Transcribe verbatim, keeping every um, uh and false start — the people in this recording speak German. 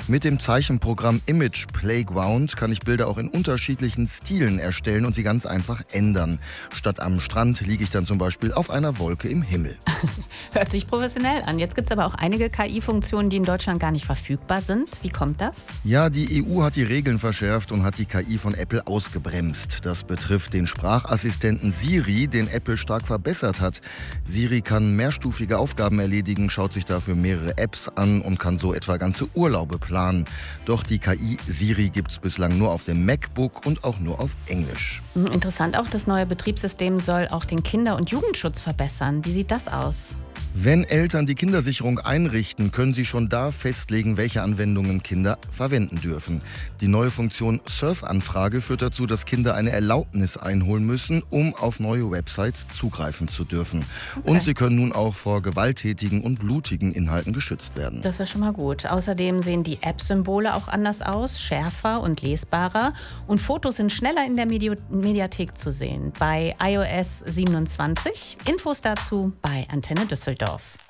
Mit dem Zeichenprogramm Image Playground kann ich Bilder auch in unterschiedlichen Stilen erstellen und sie ganz einfach ändern. Statt am Strand liege ich dann zum Beispiel auf einer Wolke im Himmel. Hört sich professionell an. Jetzt gibt es aber auch einige K I-Funktionen, die in Deutschland gar nicht verfügbar sind. Wie kommt das? Ja, die E U hat die Regeln verschärft und hat die K I von Apple ausgebremst. Das betrifft den Sprachassistenten Siri, den Apple stark verbessert hat. Siri kann mehrstufige Aufgaben erledigen, schaut sich dafür mehrere Apps an und kann so etwa ganze Urlaube planen. Doch die K I Siri gibt es bislang nur auf dem MacBook und auch nur auf Englisch. Interessant auch, das neue Betriebssystem soll auch den Kinder- und Jugendschutz verbessern. Wie sieht das aus? Wenn Eltern die Kindersicherung einrichten, können sie schon da festlegen, welche Anwendungen Kinder verwenden dürfen. Die neue Funktion Surfanfrage führt dazu, dass Kinder eine Erlaubnis einholen müssen, um auf neue Websites zugreifen zu dürfen. Okay. Und sie können nun auch vor gewalttätigen und blutigen Inhalten geschützt werden. Das ist schon mal gut. Außerdem sehen die App-Symbole auch anders aus, schärfer und lesbarer. Und Fotos sind schneller in der Medi- Mediathek zu sehen. Bei i O S siebenundzwanzig. Infos dazu bei Antenne Düsseldorf.